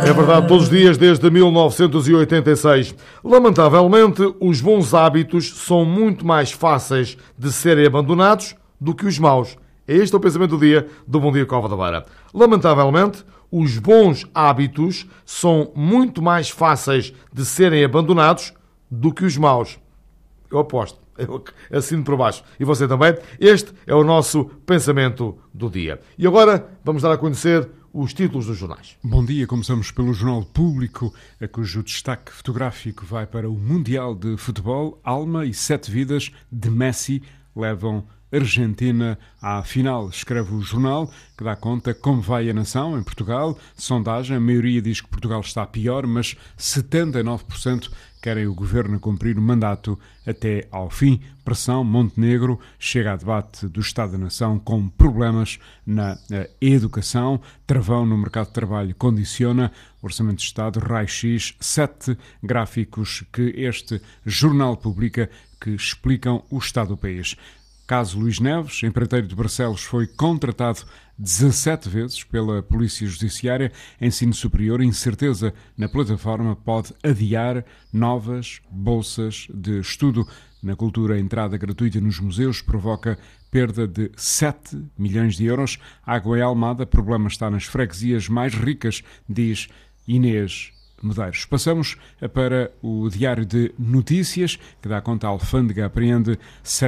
É verdade, todos os dias desde 1986. Lamentavelmente, os bons hábitos são muito mais fáceis de serem abandonados do que os maus. Este é o pensamento do dia do Bom Dia Cova da Beira. Lamentavelmente, os bons hábitos são muito mais fáceis de serem abandonados do que os maus. Eu aposto. Eu assino por baixo. E você também. Este é o nosso pensamento do dia. E agora vamos dar a conhecer os títulos dos jornais. Bom dia, começamos pelo Jornal Público, cujo destaque fotográfico vai para o Mundial de Futebol. Alma e 7 vidas de Messi levam Argentina à final, escreve o jornal, que dá conta como vai a nação em Portugal. Sondagem, a maioria diz que Portugal está pior, mas 79% querem o governo cumprir o mandato até ao fim. Pressão, Montenegro chega a debate do Estado da Nação com problemas na educação. Travão no mercado de trabalho condiciona o Orçamento de Estado. Raio-X, 7 gráficos que este jornal publica que explicam o estado do país. Caso Luís Neves, empreiteiro de Barcelos, foi contratado 17 vezes pela Polícia Judiciária. Ensino superior, incerteza na plataforma pode adiar novas bolsas de estudo. Na cultura, a entrada gratuita nos museus provoca perda de 7 milhões de euros. Água em Almada, problema está nas freguesias mais ricas, diz Inês Medeiros. Passamos para o Diário de Notícias, que dá conta, a alfândega apreende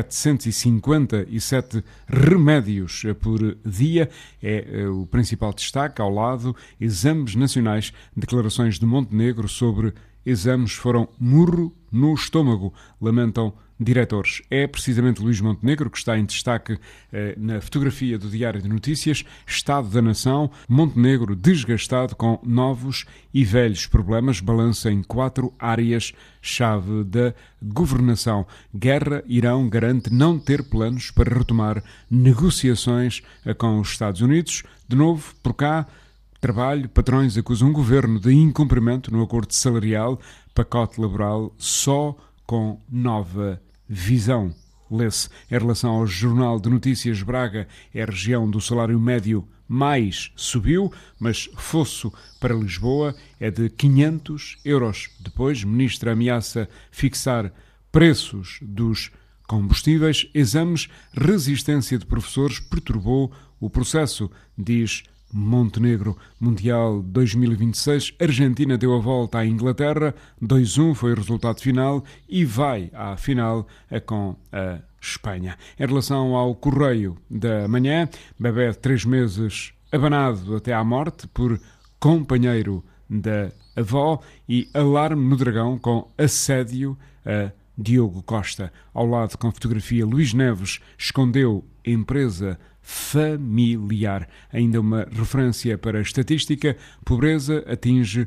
757 remédios por dia. É o principal destaque. Ao lado, exames nacionais, declarações de Montenegro sobre exames foram murro no estômago, lamentam diretores. É precisamente Luís Montenegro que está em destaque na fotografia do Diário de Notícias. Estado da Nação, Montenegro desgastado com novos e velhos problemas, balança em 4 áreas-chave da governação. Guerra, Irão garante não ter planos para retomar negociações com os Estados Unidos. De novo, por cá, trabalho, patrões acusam o governo de incumprimento no acordo salarial, pacote laboral só com nova visão. Lê-se. Em relação ao Jornal de Notícias, Braga é a região do salário médio mais subiu, mas fosso para Lisboa é de 500 euros. Depois, ministra ameaça fixar preços dos combustíveis. Exames, resistência de professores perturbou o processo, diz Montenegro. Mundial 2026, Argentina deu a volta à Inglaterra, 2-1 foi o resultado final e vai à final com a Espanha. Em relação ao Correio da Manhã, bebé de 3 meses abanado até à morte por companheiro da avó e alarme no Dragão com assédio a Diogo Costa. Ao lado, com fotografia, Luís Neves escondeu empresa familiar. Ainda uma referência para a estatística: pobreza atinge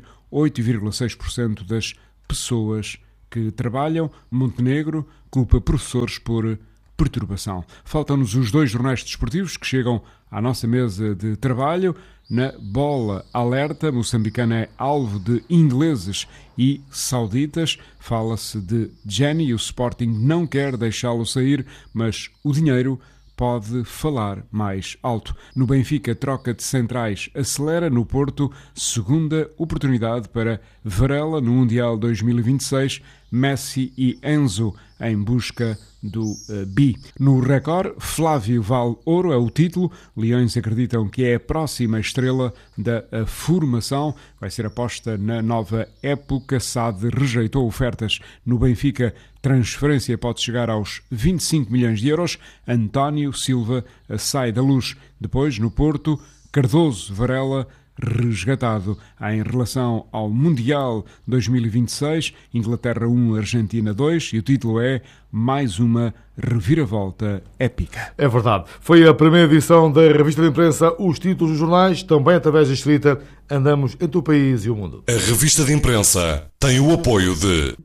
8,6% das pessoas que trabalham. Montenegro culpa professores por perturbação. Faltam-nos os 2 jornais desportivos que chegam à nossa mesa de trabalho. Na bola alerta, moçambicana é alvo de ingleses e sauditas. Fala-se de Jenny e o Sporting não quer deixá-lo sair, mas o dinheiro pode falar mais alto. No Benfica, troca de centrais acelera. No Porto, segunda oportunidade para Varela no Mundial 2026. Messi e Enzo em busca do bi. No Record, Flávio vale ouro, é o título. Leões acreditam que é a próxima estrela da formação. Vai ser aposta na nova época. SAD rejeitou ofertas no Benfica. Transferência pode chegar aos 25 milhões de euros. António Silva sai da Luz. Depois, no Porto, Cardoso, Varela resgatado. Em relação ao Mundial 2026, Inglaterra 1, Argentina 2, e o título é mais uma reviravolta épica. É verdade. Foi a primeira edição da revista de imprensa Os Títulos dos Jornais, também através da escrita Andamos entre o país e o mundo. A revista de imprensa tem o apoio de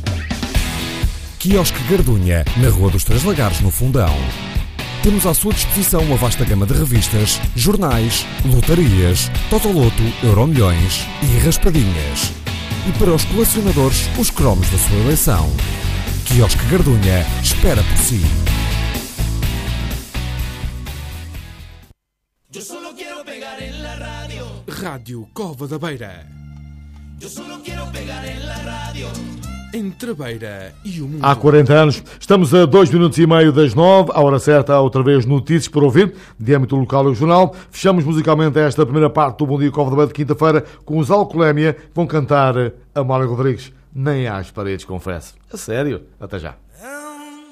Quiosque Gardunha, na Rua dos Três Lagares, no Fundão. Temos à sua disposição uma vasta gama de revistas, jornais, lotarias, Totoloto, Euromilhões e raspadinhas. E para os colecionadores, os cromos da sua eleição. Quiosque Gardunha espera por si. Rádio Cova da Beira. Entre a beira e o mundo. Há 40 anos, estamos a 2 minutos e meio das 9, a hora certa, há outra vez notícias por ouvir, de âmbito local e regional. Fechamos musicalmente esta primeira parte do Bom Dia Cova da Beira de quinta-feira com os Alcoolémia, que vão cantar Amália Rodrigues. Nem às paredes, confesso. A sério? Até já.